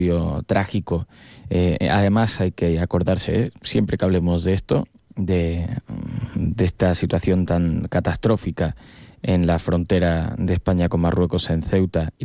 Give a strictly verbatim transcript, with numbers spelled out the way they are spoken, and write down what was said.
trágico. Eh, además hay que acordarse, eh, siempre que hablemos de esto, de, de esta situación tan catastrófica en la frontera de España con Marruecos, en Ceuta,